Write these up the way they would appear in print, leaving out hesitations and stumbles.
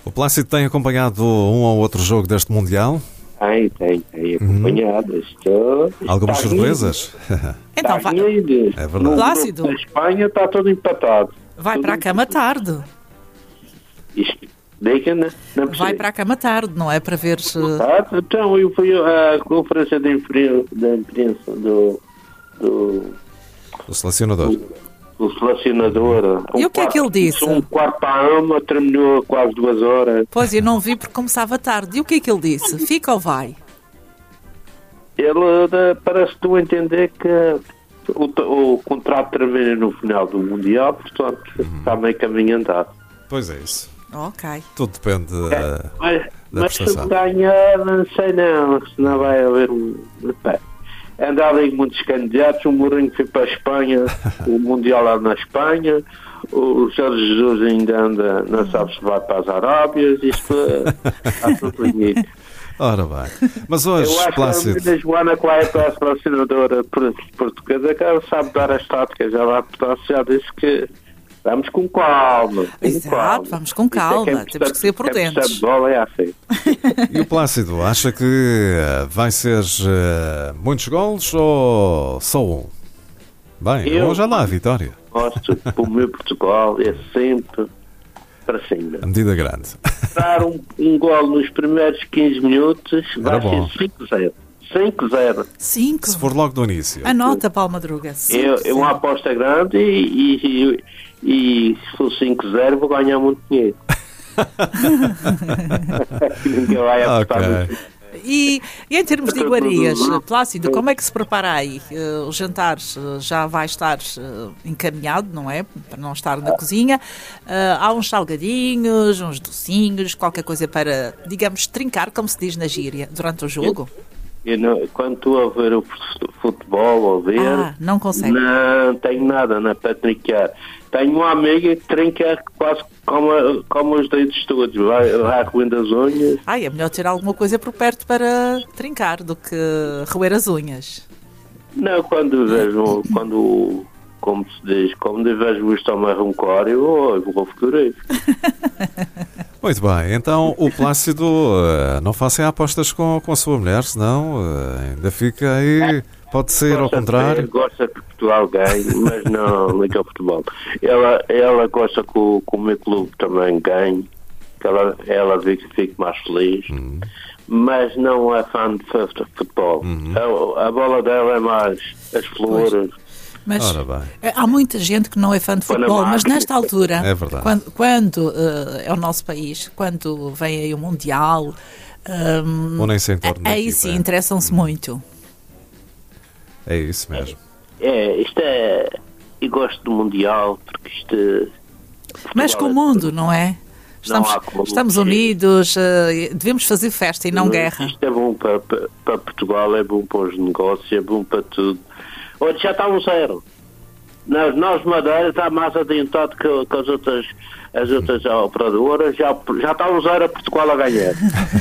O Plácido tem acompanhado um ou outro jogo deste Mundial? Tem acompanhado. Algumas surpresas? Então vai. É verdade. Plácido. A Espanha está tudo empatado. Vai para a cama tarde. Diga, né? Não Vai percebi. para a cama tarde, não é? Para ver se. Então, eu fui à conferência da imprensa do O selecionador. selecionador. E o que é que ele disse? Um quarto para a uma, terminou quase 2 horas. Pois, eu não vi porque começava tarde. E o que é que ele disse? Fica ou vai? Ele parece que entender que o contrato termina no final do Mundial, portanto está meio caminho andado. Pois é isso. Ok. Tudo depende da Mas se prestação. ganhar, não sei não, senão vai haver Andaram aí muitos candidatos, o Mourinho foi para a Espanha, o Mundial lá na Espanha, o Jorge Jesus ainda anda, não sabe se vai para as Arábias, isto está tudo bonito. Ora bem. Mas hoje, Eu acho que Plácido, a Joana que vai para a selecionadora portuguesa, que ela sabe dar as táticas, já lá já disse que vamos com calma. Exato, vamos com calma, temos que ser prudentes. De bola é assim. e o Plácido, acha que vai ser muitos golos ou só um? Bem, Eu- já lá a vitória. Gosto, o meu Portugal é sempre para cima. A medida grande. Dar um gol nos primeiros 15 minutos vai bom. ser 5-0. 5-0. 5. Se for logo do início. Anota, Paulo Madruga. É uma aposta grande e se for 5-0 vou ganhar muito dinheiro. Ninguém vai apostar Ok. muito. E em termos de iguarias, Plácido, como é que se prepara aí? O jantar já vai estar encaminhado, não é? Para não estar na cozinha. Há uns salgadinhos, uns docinhos, qualquer coisa para, digamos, trincar, como se diz na gíria, durante o jogo? Quando estou a ver o futebol ou ver, Não consegue. não tenho nada para trincar. Tenho uma amiga que trinca quase como os dedos todos, vai roendo as unhas. É melhor ter alguma coisa por perto para trincar do que roer as unhas. Não, quando vejo, como se diz, quando vejo o estômago roncar, eu vou futurar. Muito bem, então o Plácido não faça apostas com a sua mulher, senão ainda fica aí, pode ser ao contrário. Gosta que Portugal ganhe, mas não liga ao futebol. Ela gosta que o meu clube também ganhe, que ela vê que fique mais feliz, mas não é fã de futebol. A bola dela é mais as flores. Mas Ora bem. há muita gente que não é fã de futebol, mas nesta altura, É verdade. quando é o nosso país, quando vem aí o Mundial, Unem-se em torno da aí equipa, sim interessam-se muito. É isso mesmo. Isto é... Eu gosto do Mundial, porque isto... Mas com o mundo, não é? Estamos unidos, devemos fazer festa e não guerra. Isto é bom para Portugal, é bom para os negócios, é bom para tudo. Olha, já está 1-0. Nós Madeira está mais adiantado que as outras operadoras. Já está 1-0 a Portugal a ganhar.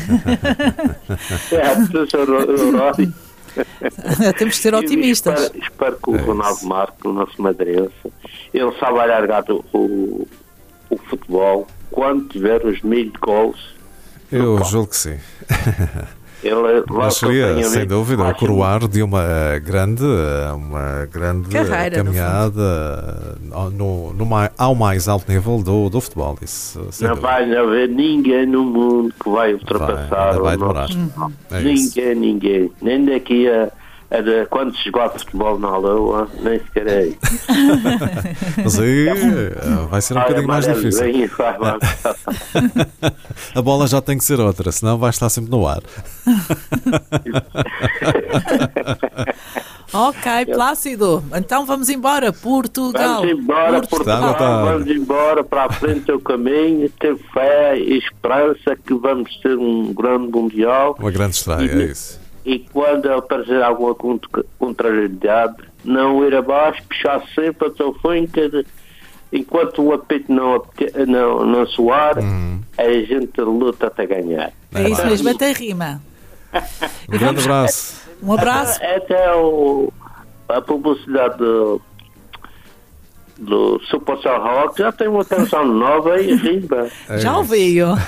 Temos que ser otimistas. Espero que o Ronaldo Marco, o nosso madeirense, ele sabe alargar o futebol quando tiver os 1000 gols. Eu julgo que sim. Mas seria, sem dúvida, o coroar de uma grande Carreira, caminhada ao mais alto nível do futebol. Isso, sem não dúvida. vai haver ninguém no mundo que vai ultrapassar Vai o demorar. nosso... É isso. Ninguém. Nem daqui quando se jogar futebol na Lua, nem sequer é isso. Mas aí vai ser um bocadinho mais difícil. A bola já tem que ser outra, senão vai estar sempre no ar. Ok, Plácido, então vamos embora, Portugal. Vamos embora, Portugal. Vamos embora para a frente do caminho, ter fé e esperança que vamos ter um grande Mundial. Uma grande estreia, é isso. E quando aparecer alguma contrariedade, não ir abaixo, puxar sempre até o fim, enquanto o apito não soar, a gente luta até ganhar. É isso mesmo, até rima. Um grande abraço. Um abraço. Até a publicidade do Super Rock já tem uma canção nova e rima. Já ouviu?